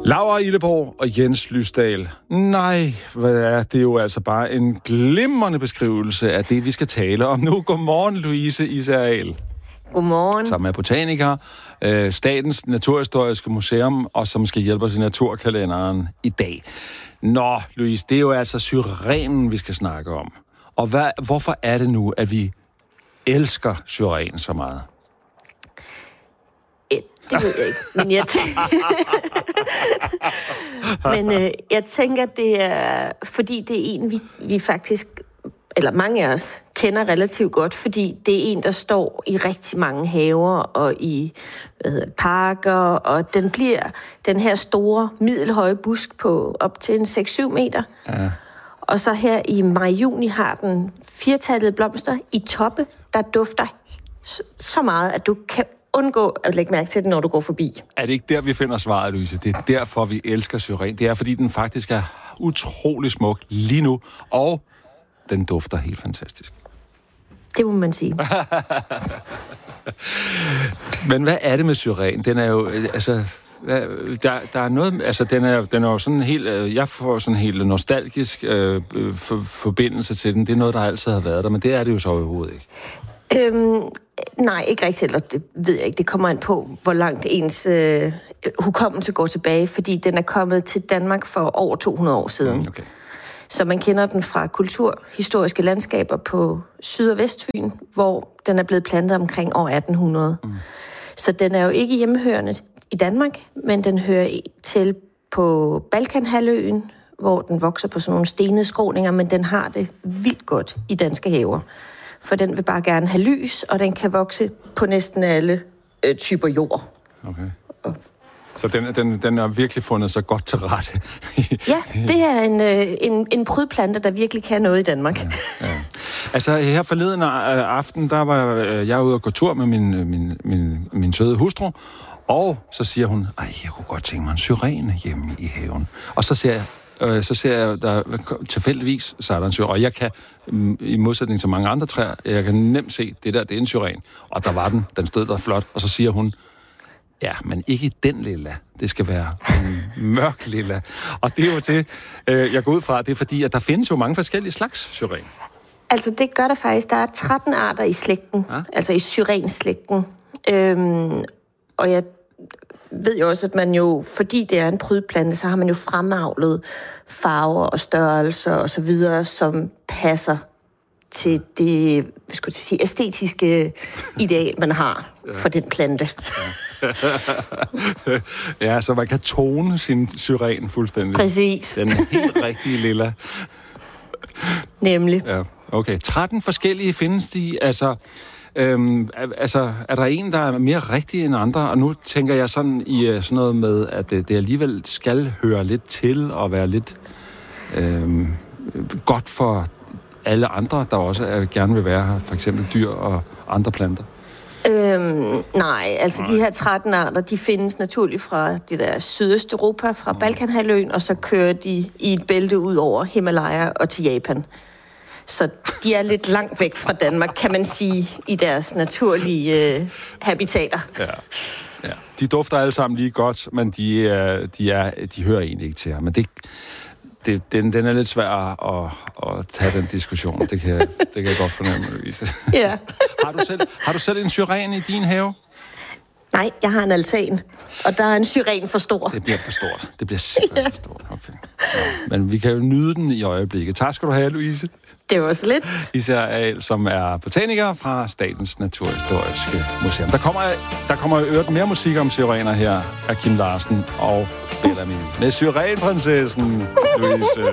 Laura Illeborg og Jens Lysdal. Nej, hvad er det jo altså bare en glimrende beskrivelse af det, vi skal tale om nu. Godmorgen, Louise Issael. Godmorgen. Som er botaniker, Statens Naturhistoriske Museum, og som skal hjælpe os i naturkalenderen i dag. Nå, Louise, det er jo altså syren, vi skal snakke om. Og hvorfor er det nu, at vi elsker syren så meget? Det ved jeg ikke, men jeg tænker, det er, fordi det er en, vi faktisk, eller mange af os, kender relativt godt, fordi det er en, der står i rigtig mange haver og i parker, og den bliver den her store, middelhøje busk på op til en 6-7 meter. Ja. Og så her i maj-juni har den 4-tallede blomster i toppe, der dufter så meget, at du kan undgå at lægge mærke til den, når du går forbi. Er det ikke der, vi finder svaret, Louise? Det er derfor, vi elsker syren. Det er, fordi den faktisk er utrolig smuk lige nu, og den dufter helt fantastisk. Det må man sige. Men hvad er det med syren? Den er jo, altså, der er noget, altså, den er jo sådan helt, jeg får sådan en helt nostalgisk forbindelse til den. Det er noget, der altid har været der, men det er det jo så overhovedet ikke. Nej, ikke rigtigt, eller det ved jeg ikke. Det kommer an på, hvor langt ens hukommelse går tilbage, fordi den er kommet til Danmark for over 200 år siden. Okay. Så man kender den fra kulturhistoriske landskaber på Syd- og Vestfyn, hvor den er blevet plantet omkring år 1800. Så den er jo ikke hjemmehørende i Danmark, men den hører til på Balkanhalvøen, hvor den vokser på sådan nogle stenede skråninger, men den har det vildt godt i danske haver. For den vil bare gerne have lys, og den kan vokse på næsten alle typer jord. Okay. Så den er virkelig fundet så godt til rette. Ja, det er en prydplante, der virkelig kan noget i Danmark. Ja. Altså her forleden aften, der var jeg ude og gå tur med min søde hustru, og så siger hun, jeg kunne godt tænke mig en syren hjemme i haven. Og så ser jeg, der tilfældigvis, så er der en syren, og jeg kan, i modsætning til mange andre træer, jeg kan nemt se, det er en syren. Og der var den stod der flot, og så siger hun, ja, men ikke den lilla. Det skal være en mørk lilla. Og det er jo til, jeg går ud fra, det er fordi, at der findes jo mange forskellige slags syren. Altså, det gør der faktisk. Der er 13 arter i slægten, altså i syrenslægten. Og jeg ved jo også, at man jo, fordi det er en prydplante, så har man jo fremavlet farver og størrelser og så videre, som passer til det, æstetiske ideal, man har for den plante. Ja, så man kan tone sin syren fuldstændig. Præcis. Den helt rigtige lilla. Nemlig. Ja, okay. 13 forskellige findes de, altså... er der en, der er mere rigtig end andre? Og nu tænker jeg sådan i sådan noget med, at det alligevel skal høre lidt til og være lidt godt for alle andre, der også gerne vil være her, for eksempel dyr og andre planter. Nej, altså de her 13 arter, de findes naturligt fra det der Sydøsteuropa, fra Balkanhalvøen, og så kører de i et bælte ud over Himalaya og til Japan. Så de er lidt langt væk fra Danmark, kan man sige, i deres naturlige habitater. Ja. De dufter alle sammen lige godt, men de hører egentlig ikke til her. Men den er lidt svær at tage den diskussion. Det kan jeg godt fornemme, Louise. Ja. Har du selv en syren i din have? Nej, jeg har en altan, og der er en syren for stor. Det bliver for stort. Det bliver simpelthen for stort. Okay. Ja. Men vi kan jo nyde den i øjeblikket. Tak skal du have, Louise. Det var så lidt. Issael, som er botaniker fra Statens Naturhistoriske Museum. Der kommer i øvrigt mere musik om syrener her af Kim Larsen og Bellamy. Med syrenprinsessen, Louise.